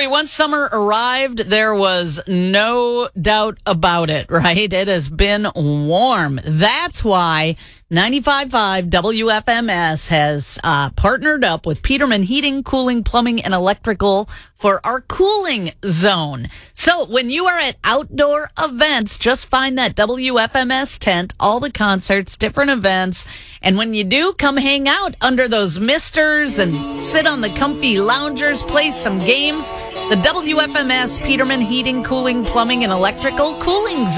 Joey, once summer arrived, there was no doubt about it, right? It has been warm. That's why 95.5 WFMS has partnered up with Peterman Heating, Cooling, Plumbing, and Electrical for our cooling zone. So when you are at outdoor events, just find that WFMS tent, all the concerts, different events. And when you do, come hang out under those misters and sit on the comfy loungers, play some games. The WFMS Peterman Heating, Cooling, Plumbing, and Electrical Cooling Zone.